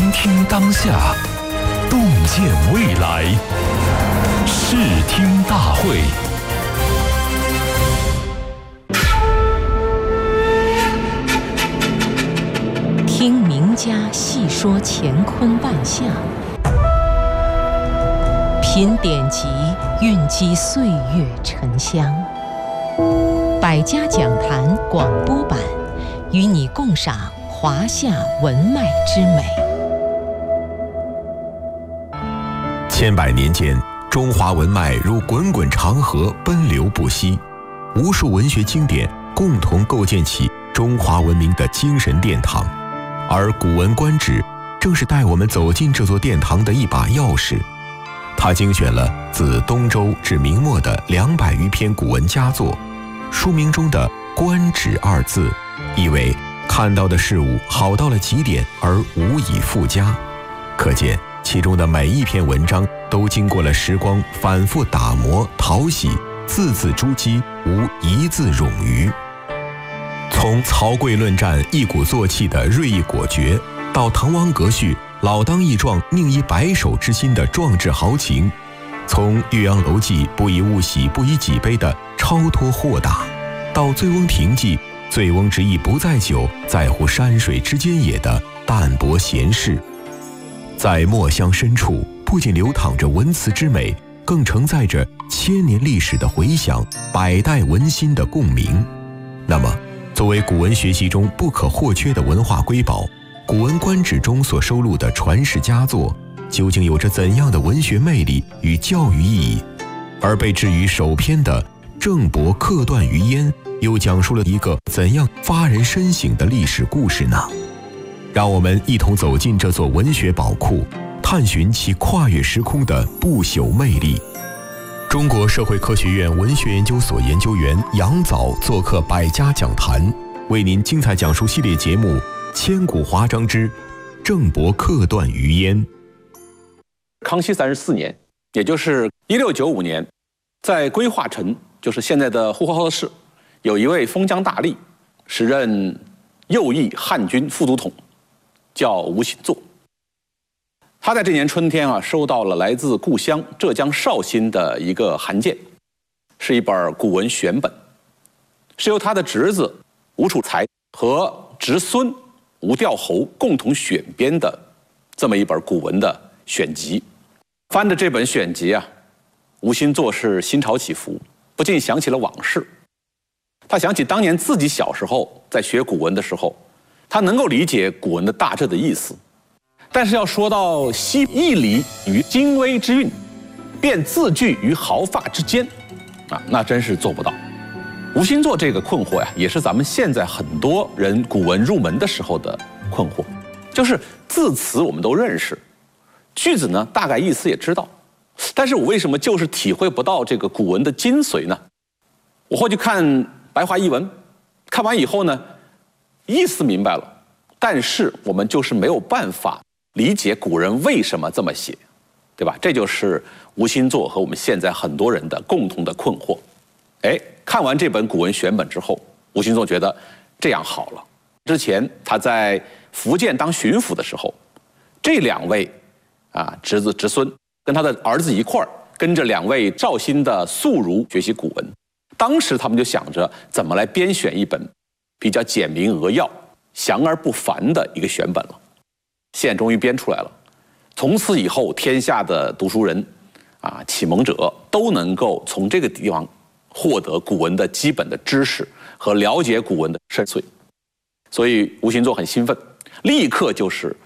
聆听当下，洞见未来。视听大会。 听名家细说乾坤万象，品典籍蕴积岁月沉香。百家讲坛广播版，与你共赏华夏文脉之美。 千百年间，中华文脉如滚滚长河，奔流不息，无数文学经典共同构建起中华文明的精神殿堂。而《古文观止》正是带我们走进这座殿堂的一把钥匙。它精选了自东周至明末的200余篇古文佳作，书名中的“观止”二字，意为看到的事物好到了极点而无以复加。可见其中的每一篇文章都经过了时光反复打磨淘洗，字字珠玑，无一字冗余。从曹刿论战一鼓作气的锐意果决，到滕王阁序老当益壮宁以白首之心的壮志豪情，从岳阳楼记不以物喜不以己悲的超脱豁达，到醉翁亭记醉翁之意不在酒，在乎山水之间也的淡泊闲适。在墨香深处，不仅流淌着文辞之美，更承载着千年历史的回响，百代文心的共鸣。那么作为古文学习中不可或缺的文化瑰宝，《古文观止》中所收录的传世佳作究竟有着怎样的文学魅力与教育意义？而被置于首篇的郑伯克段于鄢又讲述了一个怎样发人深省的历史故事呢？让我们一同走进这座文学宝库，探寻其跨越时空的不朽魅力。中国社会科学院文学研究所研究员杨藻做客百家讲坛，为您精彩讲述系列节目《千古华章之郑伯克段于鄢》。 康熙34年，也就是1695年，在归化城，就是现在的呼和浩特市，有一位封疆大吏，时任右翼汉军副都统，叫吴新作。他在这年春天收到了来自故乡浙江绍兴的一个函件，是一本古文选本，是由他的侄子吴楚才和侄孙吴调侯共同选编的这么一本古文的选集。翻着这本选集吴新作是心潮起伏，不禁想起了往事。他想起当年自己小时候在学古文的时候，他能够理解古文的大致的意思，但是要说到惜义理于精微之韵，辨字句于毫发之间那真是做不到。吴新作这个困惑也是咱们现在很多人古文入门的时候的困惑，就是字词我们都认识，句子呢大概意思也知道，但是我为什么就是体会不到这个古文的精髓呢？我会去看白话译文，看完以后呢，意思明白了，但是我们就是没有办法理解古人为什么这么写，对吧？这就是吴新作和我们现在很多人的共同的困惑。看完这本古文选本之后，吴新作觉得这样好了。之前他在福建当巡抚的时候，这2位侄子侄孙跟他的儿子一块儿跟着2位绍兴的宿儒学习古文，当时他们就想着怎么来编选一本比较简明扼要、详而不繁的一个选本了。现在终于编出来了，从此以后天下的读书人启蒙者都能够从这个地方获得古文的基本的知识和了解古文的深邃。所以吴新作很兴奋，立刻就是